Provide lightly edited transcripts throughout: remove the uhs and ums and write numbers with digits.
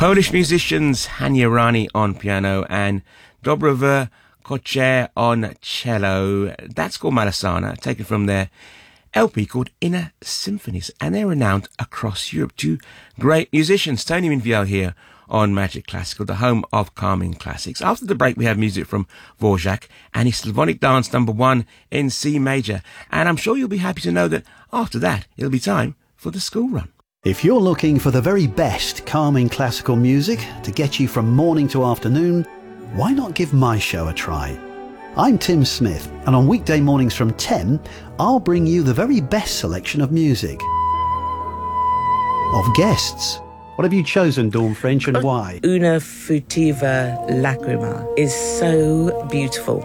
Polish musicians Hania Rani on piano and Dobrover Kocher on cello. That's called Malasana, taken from their LP called Inner Symphonies, and they're renowned across Europe. Two great musicians. Tony Minviel here on Magic Classical, the home of calming classics. After the break, we have music from Dvorak and his Slavonic Dance number 1 in C major. And I'm sure you'll be happy to know that after that, it'll be time for the school run. If you're looking for the very best calming classical music to get you from morning to afternoon, why not give my show a try? I'm Tim Smith, and on weekday mornings from 10, I'll bring you the very best selection of music. Of guests. What have you chosen, Dawn French, and why? Una Futiva Lacrima is so beautiful.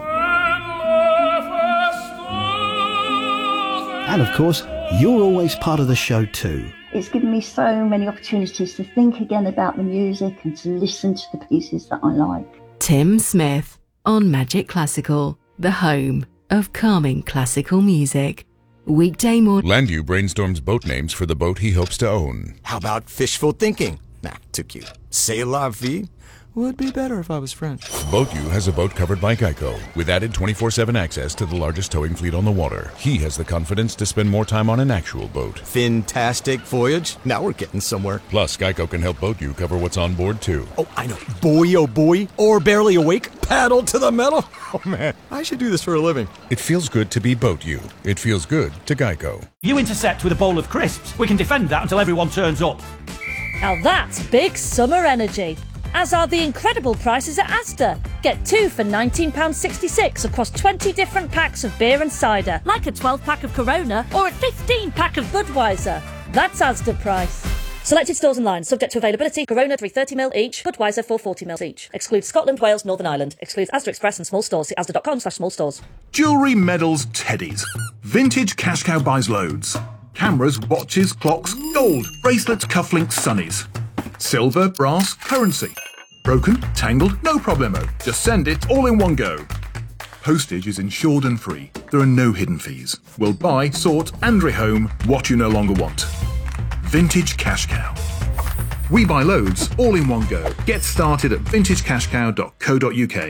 And of course, you're always part of the show too. It's given me so many opportunities to think again about the music and to listen to the pieces that I like. Tim Smith on Magic Classical, the home of calming classical music. Weekday morning. Landu brainstorms boat names for the boat he hopes to own. How about fishful thinking? Nah, too cute. C'est la vie? Would be better if I was French. BoatU has a boat covered by Geico, with added 24/7 access to the largest towing fleet on the water. He has the confidence to spend more time on an actual boat. Fantastic voyage. Now we're getting somewhere. Plus, Geico can help BoatU cover what's on board, too. Oh, I know. Boy, oh boy. Or barely awake. Paddle to the metal. Oh, man. I should do this for a living. It feels good to be BoatU. It feels good to Geico. You intercept with a bowl of crisps. We can defend that until everyone turns up. Now that's big summer energy. As are the incredible prices at Asda. Get 2 for £19.66 across 20 different packs of beer and cider, like a 12-pack of Corona or a 15-pack of Budweiser. That's Asda price. Selected stores and lines, subject to availability. Corona 330ml each, Budweiser 440ml each. Excludes Scotland, Wales, Northern Ireland. Excludes Asda Express and small stores. See asda.com/small stores. Jewellery, medals, teddies. Vintage Cash Cow buys loads. Cameras, watches, clocks, gold, bracelets, cufflinks, sunnies. Silver, brass, currency. Broken, tangled, no problemo. Just send it all in one go. Postage is insured and free. There are no hidden fees. We'll buy, sort and rehome what you no longer want. Vintage Cash Cow. We buy loads all in one go. Get started at vintagecashcow.co.uk.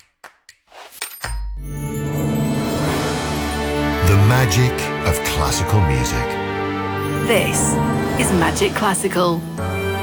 The magic of classical music. This is Magic Classical.